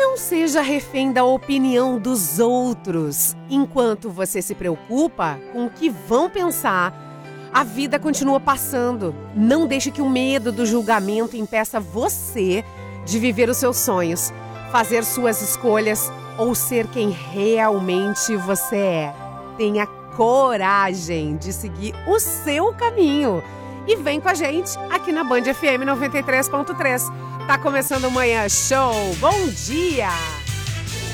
Não seja refém da opinião dos outros. Enquanto você se preocupa com o que vão pensar, a vida continua passando. Não deixe que o medo do julgamento impeça você de viver os seus sonhos, fazer suas escolhas ou ser quem realmente você é. Tenha coragem de seguir o seu caminho. E vem com a gente aqui na Band FM 93.3. Tá começando o Manhã Show. Bom dia!